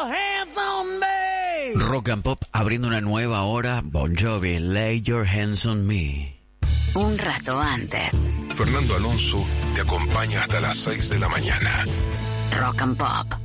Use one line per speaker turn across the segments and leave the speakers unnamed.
your hands on me.
Rock and Pop abriendo una nueva hora. Bon Jovi, Lay Your Hands on Me.
Un rato antes.
Fernando Alonso te acompaña hasta las 6 de la mañana.
Rock and Pop.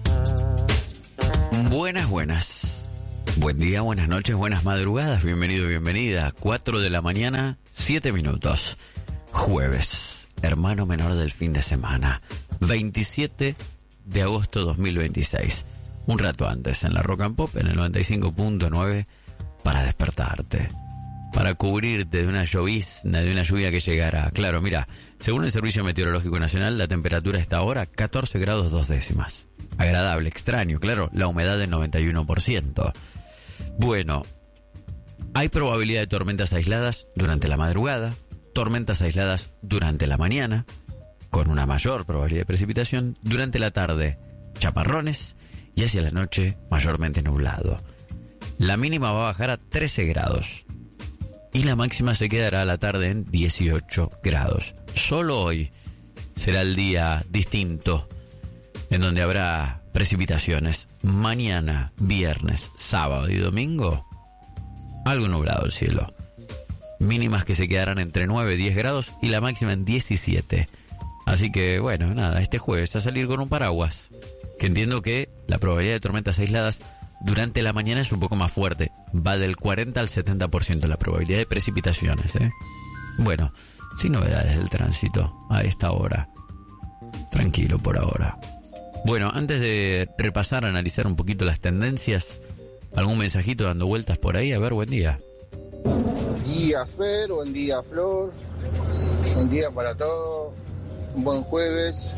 Buenas. Buen día, buenas noches, buenas madrugadas. Bienvenido, bienvenida. 4 de la mañana, 7 minutos. Jueves, hermano menor del fin de semana. 27 de agosto 2026. Un rato antes en la Rock and Pop, en el 95.9, para despertarte. Para cubrirte de una llovizna, de una lluvia que llegará. Claro, mira, según el Servicio Meteorológico Nacional, la temperatura está ahora 14 grados 2 décimas. Agradable, extraño, claro, la humedad del 91%. Bueno, hay probabilidad de tormentas aisladas durante la madrugada, tormentas aisladas durante la mañana, con una mayor probabilidad de precipitación, durante la tarde, chaparrones, y hacia la noche, mayormente nublado. La mínima va a bajar a 13 grados. Y la máxima se quedará a la tarde en 18 grados. Solo hoy será el día distinto en donde habrá precipitaciones. Mañana, viernes, sábado y domingo, algo nublado el cielo. Mínimas que se quedarán entre 9 y 10 grados y la máxima en 17. Así que, bueno, nada, este jueves a salir con un paraguas. Que entiendo que la probabilidad de tormentas aisladas durante la mañana es un poco más fuerte. Va del 40 al 70% la probabilidad de precipitaciones, ¿eh? Bueno, sin novedades del tránsito a esta hora. Tranquilo por ahora. Bueno, antes de repasar, analizar un poquito las tendencias, algún mensajito dando vueltas por ahí. A ver, buen día.
Buen día, Fer. Buen día, Flor. Buen día para todos. Un buen jueves.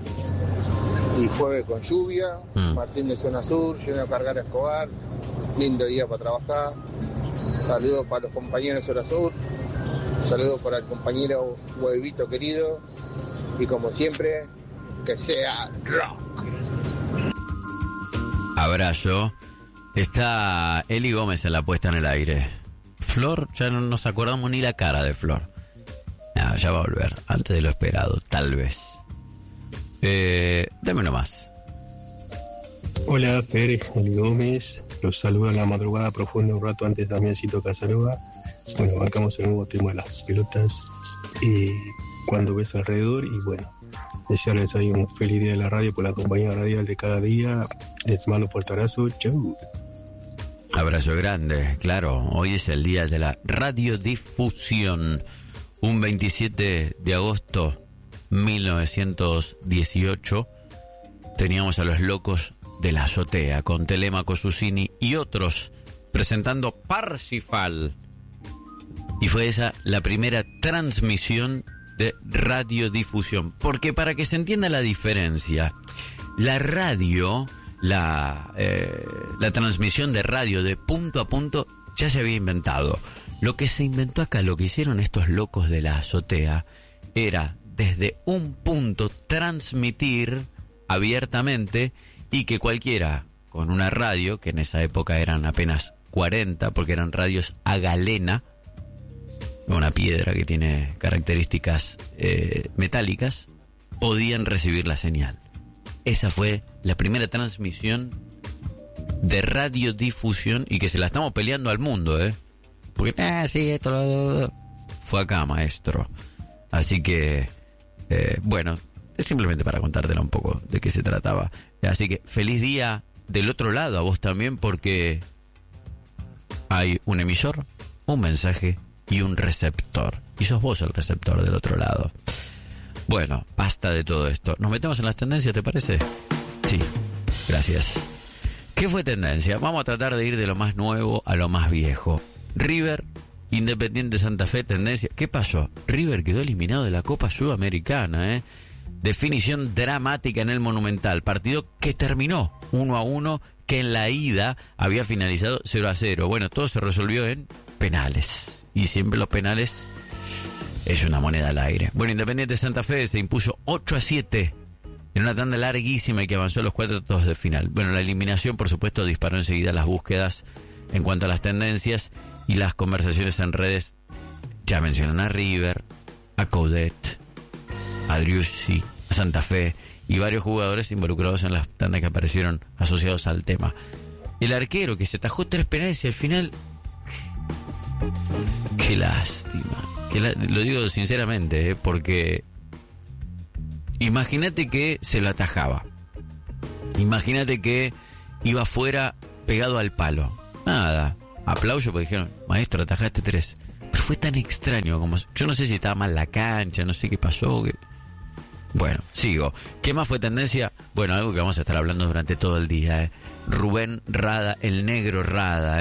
Y jueves con lluvia. Martín de Zona Sur, lleno de cargar a Escobar. Lindo día para trabajar. Saludos para los compañeros de Zona Sur. Saludos para el compañero Huevito querido. Y como siempre, que sea rock.
Abrazo. Está Eli Gómez en la puesta en el aire. Flor, ya no nos acordamos ni la cara de Flor. No, ya va a volver. Antes de lo esperado, tal vez. Dame nomás.
Hola, Fer, Eli Gómez. Los saludo en la madrugada profunda un rato antes también Cito Casanova. Bueno, bancamos el nuevo tema de las pelotas. Cuando ves alrededor y bueno, desearles ahí un feliz día de la radio por la compañía radial de cada día. Les mando un fuerte abrazo. Chau.
Abrazo grande, claro. Hoy es el día de la radiodifusión. Un 27 de agosto 1918 teníamos a los Locos de la Azotea con Telemaco Susini y otros presentando Parsifal. Y fue esa la primera transmisión de radiodifusión. Porque para que se entienda la diferencia, la radio, la transmisión de radio de punto a punto ya se había inventado. Lo que se inventó acá, lo que hicieron estos Locos de la Azotea, era desde un punto transmitir abiertamente y que cualquiera con una radio, que en esa época eran apenas 40, porque eran radios a galena, una piedra que tiene características metálicas, podían recibir la señal. Esa fue la primera transmisión de radiodifusión y que se la estamos peleando al mundo, porque, sí, esto fue acá, maestro. Así que, bueno, es simplemente para contártela un poco de qué se trataba. Así que, feliz día del otro lado, a vos también, porque hay un emisor, un mensaje y un receptor. Y sos vos el receptor del otro lado. Bueno, basta de todo esto. ¿Nos metemos en las tendencias, te parece? Sí, gracias. ¿Qué fue tendencia? Vamos a tratar de ir de lo más nuevo a lo más viejo. River, Independiente Santa Fe, tendencia. ¿Qué pasó? River quedó eliminado de la Copa Sudamericana, Definición dramática en el Monumental. Partido que terminó 1-1, que en la ida había finalizado 0-0. Bueno, todo se resolvió en penales. Y siempre los penales es una moneda al aire. Bueno, Independiente Santa Fe se impuso 8-7 en una tanda larguísima y que avanzó a los cuartos de final. Bueno, la eliminación, por supuesto, disparó enseguida las búsquedas en cuanto a las tendencias y las conversaciones en redes. Ya mencionan a River, a Coudet, a Driussi, Santa Fe y varios jugadores involucrados en las tandas que aparecieron asociados al tema. El arquero que se atajó 3 penales y al final... Qué lástima. Lo digo sinceramente, porque imagínate que se lo atajaba. Imagínate que iba fuera pegado al palo. Nada, aplauso porque dijeron, maestro, atajaste 3. Pero fue tan extraño como... Yo no sé si estaba mal la cancha, no sé qué pasó. Bueno, sigo. ¿Qué más fue tendencia? Bueno, algo que vamos a estar hablando durante todo el día. Rubén Rada, el negro Rada.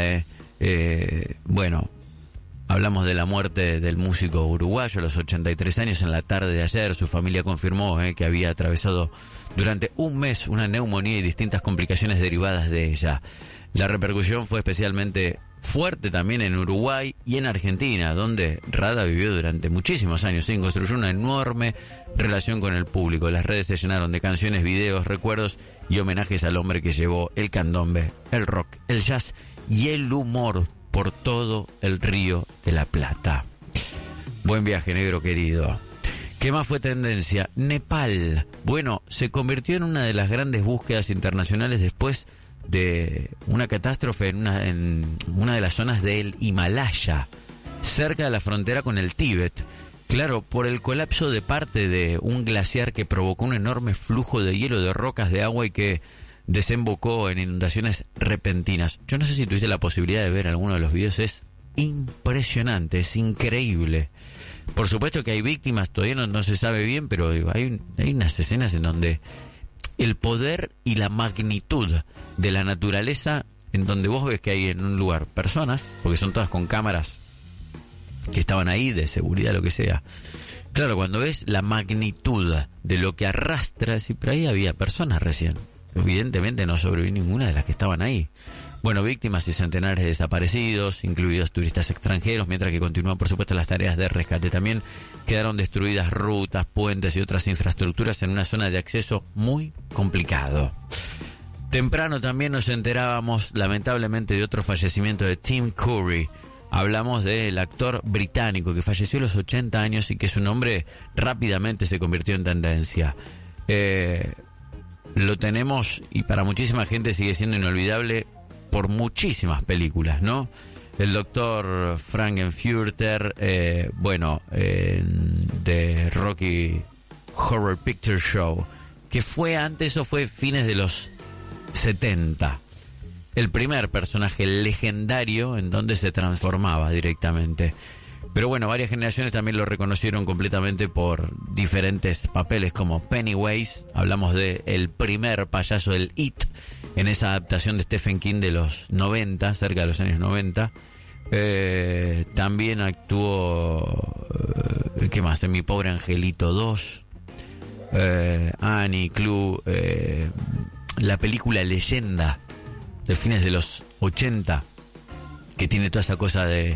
Bueno... Hablamos de la muerte del músico uruguayo a los 83 años en la tarde de ayer. Su familia confirmó que había atravesado durante un mes una neumonía y distintas complicaciones derivadas de ella. La repercusión fue especialmente fuerte también en Uruguay y en Argentina, donde Rada vivió durante muchísimos años y construyó una enorme relación con el público. Las redes se llenaron de canciones, videos, recuerdos y homenajes al hombre que llevó el candombe, el rock, el jazz y el humor por todo el Río de la Plata. Buen viaje, negro querido. ¿Qué más fue tendencia? Nepal. Bueno, se convirtió en una de las grandes búsquedas internacionales después de una catástrofe en una de las zonas del Himalaya, cerca de la frontera con el Tíbet. Claro, por el colapso de parte de un glaciar que provocó un enorme flujo de hielo, de rocas, de agua y que desembocó en inundaciones repentinas. Yo no sé si tuviste la posibilidad de ver alguno de los videos, es impresionante, es increíble. Por supuesto que hay víctimas, todavía no se sabe bien, pero hay unas escenas en donde el poder y la magnitud de la naturaleza, en donde vos ves que hay en un lugar personas, porque son todas con cámaras que estaban ahí, de seguridad, lo que sea. Claro, cuando ves la magnitud de lo que arrastra, sí, pero ahí había personas recién. Evidentemente no sobrevivió ninguna de las que estaban ahí. Bueno, víctimas y centenares de desaparecidos, incluidos turistas extranjeros, mientras que continúan, por supuesto, las tareas de rescate. También quedaron destruidas rutas, puentes y otras infraestructuras en una zona de acceso muy complicado. Temprano también nos enterábamos, lamentablemente, de otro fallecimiento de Tim Curry. Hablamos del actor británico que falleció a los 80 años y que su nombre rápidamente se convirtió en tendencia. Lo tenemos y para muchísima gente sigue siendo inolvidable por muchísimas películas, ¿no? El doctor Frankenfurter, de Rocky Horror Picture Show, que fue antes, eso fue fines de los 70. El primer personaje legendario en donde se transformaba directamente. Pero bueno, varias generaciones también lo reconocieron completamente por diferentes papeles como Pennywise. Hablamos de el primer payaso del It en esa adaptación de Stephen King de los 90, cerca de los años 90. También actuó, ¿qué más? En Mi Pobre Angelito 2, Annie, Clue, la película Leyenda de fines de los 80, que tiene toda esa cosa de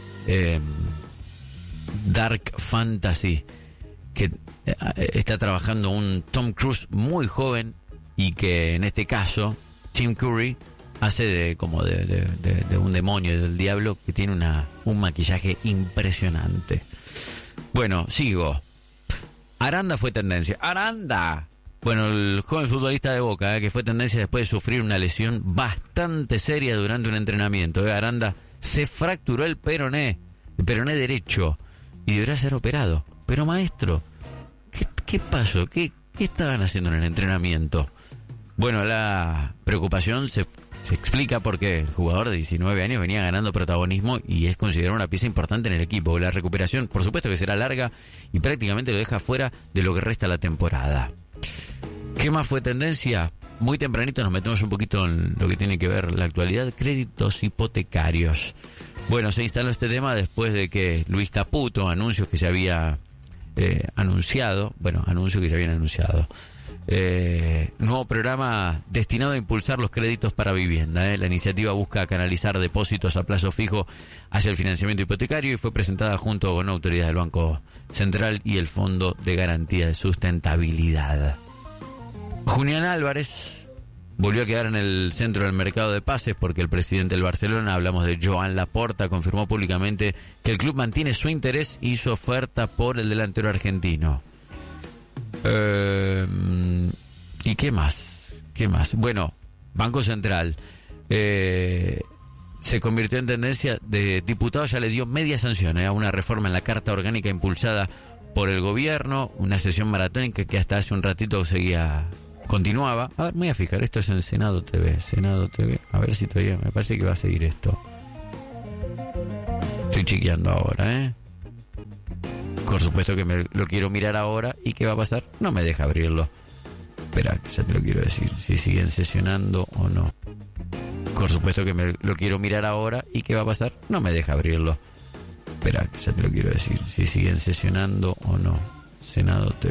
dark fantasy, que está trabajando un Tom Cruise muy joven y que en este caso Tim Curry hace de un demonio, del diablo, que tiene un maquillaje impresionante. Bueno, sigo. Aranda fue tendencia. ¡Aranda! Bueno, el joven futbolista de Boca, que fue tendencia después de sufrir una lesión bastante seria durante un entrenamiento. Aranda se fracturó el peroné derecho y deberá ser operado. Pero maestro, ¿qué pasó? ¿Qué estaban haciendo en el entrenamiento? Bueno, la preocupación se explica porque el jugador de 19 años venía ganando protagonismo y es considerado una pieza importante en el equipo. La recuperación, por supuesto que será larga y prácticamente lo deja fuera de lo que resta la temporada. ¿Qué más fue tendencia? Muy tempranito nos metemos un poquito en lo que tiene que ver la actualidad. Créditos hipotecarios. Bueno, se instaló este tema después de que Luis Caputo, anuncios que se habían anunciado. Nuevo programa destinado a impulsar los créditos para vivienda. La iniciativa busca canalizar depósitos a plazo fijo hacia el financiamiento hipotecario y fue presentada junto con autoridades del Banco Central y el Fondo de Garantía de Sustentabilidad. Julián Álvarez volvió a quedar en el centro del mercado de pases porque el presidente del Barcelona, hablamos de Joan Laporta, confirmó públicamente que el club mantiene su interés y su oferta por el delantero argentino. ¿Y qué más? Bueno, Banco Central se convirtió en tendencia. De diputados ya le dio media sanción a una reforma en la Carta Orgánica impulsada por el gobierno, una sesión maratónica que hasta hace un ratito continuaba. A ver, me voy a fijar, esto es en Senado TV, a ver si todavía, me parece que va a seguir esto. Estoy chequeando ahora, Por supuesto que lo quiero mirar ahora. ¿Y qué va a pasar? No me deja abrirlo. Espera, ya te lo quiero decir, si siguen sesionando o no. Por supuesto que lo quiero mirar ahora. ¿Y qué va a pasar? No me deja abrirlo. Espera, ya te lo quiero decir, si siguen sesionando o no. Senado TV.